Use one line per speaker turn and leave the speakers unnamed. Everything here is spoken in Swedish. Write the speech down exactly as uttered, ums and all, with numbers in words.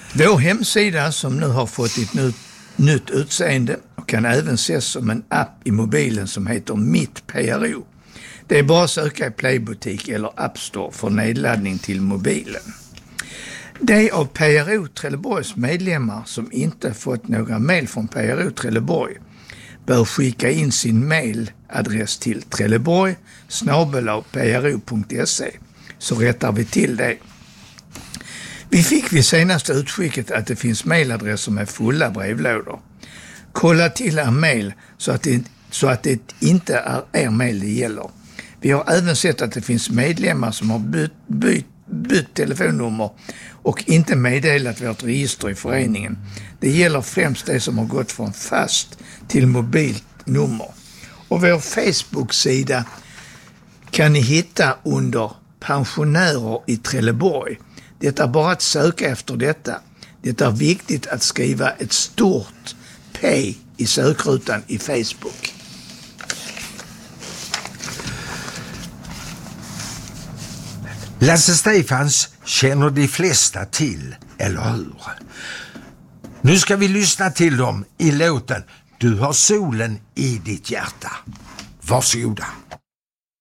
Vår hemsida som nu har fått ett nytt, nytt utseende och kan även ses som en app i mobilen som heter Mitt P R O. Det är bara att söka i Playbutik eller App Store för nedladdning till mobilen. De av P R O Trelleborgs medlemmar som inte fått några mejl från P R O Trelleborg bör skicka in sin mejladress till trelleborg snabel-a p r o punkt se så rättar vi till det. Vi fick vid senaste utskicket att det finns mejladresser med fulla brevlådor. Kolla till er mejl så att det, så att det inte är er mejl det gäller. Vi har även sett att det finns medlemmar som har bytt, bytt, bytt telefonnummer och inte meddelat vårt register i föreningen. Det gäller främst det som har gått från fast till mobilt nummer. Och vår Facebook-sida kan ni hitta under pensionärer i Trelleborg. Det är bara att söka efter detta. Det är viktigt att skriva ett stort P i sökrutan i Facebook.
Lasse Stefans känner de flesta till, eller hur? Nu ska vi lyssna till dem i låten Du har solen i ditt hjärta. Varsågoda.